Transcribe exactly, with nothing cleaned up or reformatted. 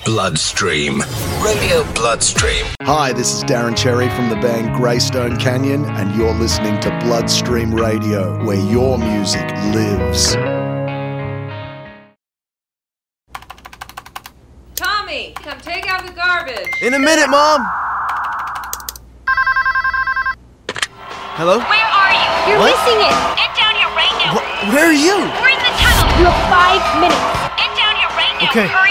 Bloodstream. Radio Bloodstream. Hi, this is Darren Cherry from the band Greystone Canyon, and you're listening to Bloodstream Radio, where your music lives. Tommy, come take out the garbage. In a minute, Mom. Hello? Where are you? You're What? missing it. Get down here right now. Wh- where are you? We're in the tunnel. You have five minutes. Get down here right now. Okay. Hurry.